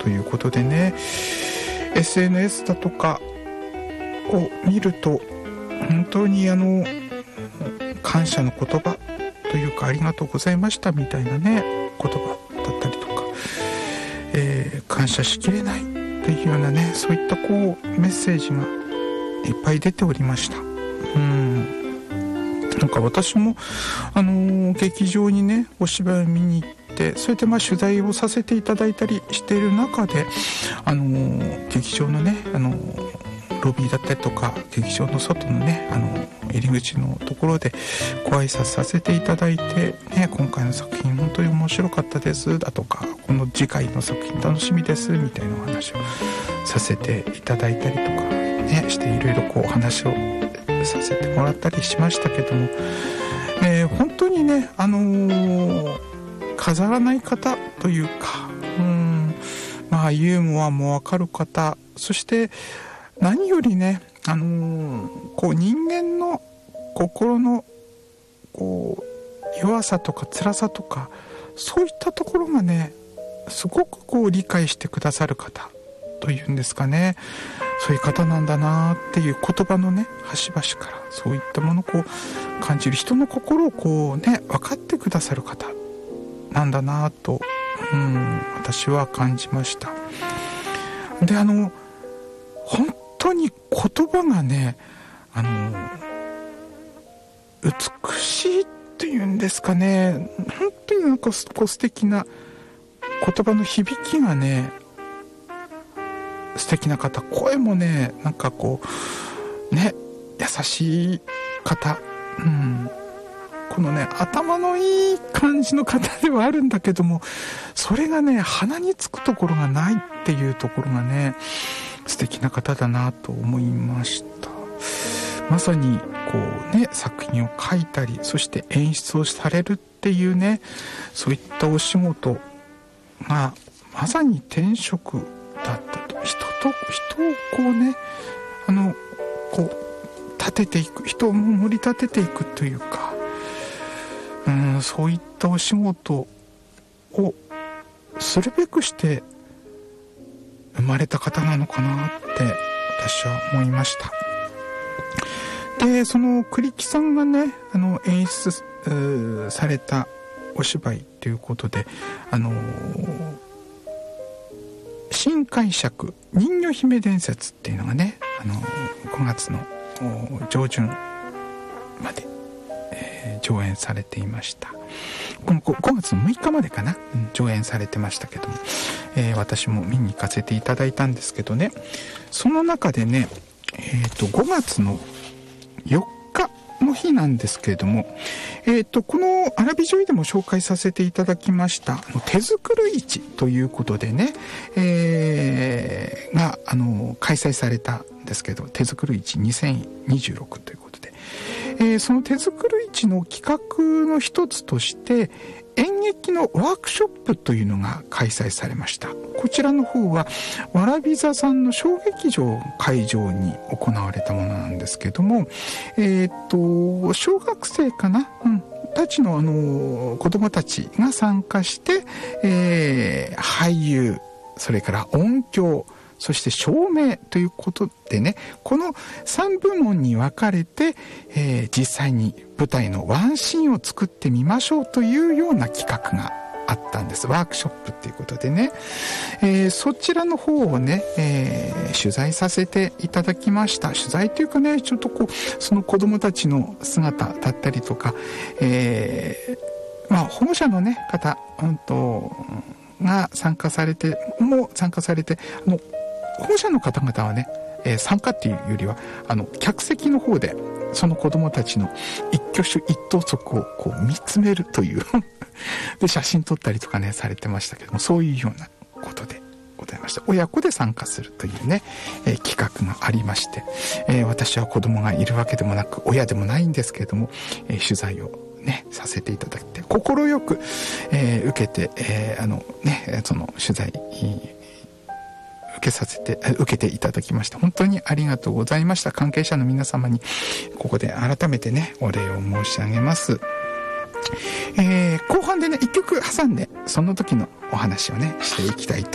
ということでね、 SNS だとかを見ると本当に感謝の言葉というか、ありがとうございましたみたいなね言葉だったりとか、感謝しきれないっていうようなね、そういったメッセージがいっぱい出ておりました。なんか私も劇場にねお芝居を見に行って、それで取材をさせていただいたりしている中で、劇場のねロビーだったりとか、劇場の外のね入り口のところでご挨拶させていただいて、ね、今回の作品本当に面白かったですだとか、この次回の作品楽しみですみたいなお話をさせていただいたりとかねして、いろいろお話をさせてもらったりしましたけども、本当にね飾らない方というか、ユーモアもわかる方、そして何よりね、人間の心の弱さとか辛さとか、そういったところがねすごく理解してくださる方というんですかね、そういう方なんだなっていう言葉のね端々からそういったものを感じる、人の心を分かってくださる方なんだなと、私は感じました。で本当に言葉がね美しいっていうんですかね、本当に素敵な言葉の響きがね素敵な方、声もね優しい方、このね頭のいい感じの方ではあるんだけども、それがね鼻につくところがないっていうところがね素敵な方だなと思いました。まさに作品を書いたり、そして演出をされるっていうね、そういったお仕事がまさに天職だったと。人を立てていく、人を盛り立てていくというか、そういったお仕事をするべくして生まれた方なのかなって私は思いました。でその栗木さんがね演出されたお芝居ということで、新解釈人魚姫伝説っていうのがね5月の上旬まで、上演されていました。この5月の6日までかな、上演されてましたけども、私も見に行かせていただいたんですけどね、その中でね、5月の4日の日なんですけれども、このアラビジョイでも紹介させていただきました手作る市ということでね、が開催されたんですけど、手作る市2026ということで、その手作る市の企画の一つとして演劇のワークショップというのが開催されました。こちらの方はわらび座さんの小劇場会場に行われたものなんですけども、小学生かな、たちの子供たちが参加して、俳優、それから音響、そして照明ということでね、この3部門に分かれて、実際に舞台のワンシーンを作ってみましょうというような企画があったんです。ワークショップっていうことでね、そちらの方をね、取材させていただきました。取材というかね、ちょっとその子供たちの姿だったりとか、保護者のね方、が参加されて、保護者の方々はね、参加っていうよりは客席の方でその子供たちの一挙手一投足を見つめるというで写真撮ったりとかねされてましたけども、そういうようなことでございました。親子で参加するというね、企画がありまして、私は子供がいるわけでもなく親でもないんですけれども、取材をねさせていただいて快く、受けて、その取材受けていただきまして、本当にありがとうございました。関係者の皆様にここで改めてねお礼を申し上げます。後半でね1曲挟んでその時のお話をねしていきたいと